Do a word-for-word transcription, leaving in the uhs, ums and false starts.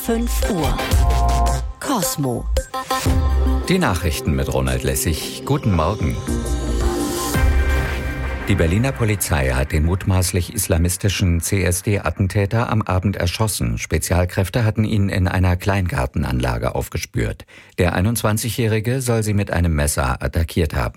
fünf Uhr. Kosmo. Die Nachrichten mit Ronald Lessig. Guten Morgen. Die Berliner Polizei hat den mutmaßlich islamistischen C S D-Attentäter am Abend erschossen. Spezialkräfte hatten ihn in einer Kleingartenanlage aufgespürt. Der einundzwanzigjährige soll sie mit einem Messer attackiert haben.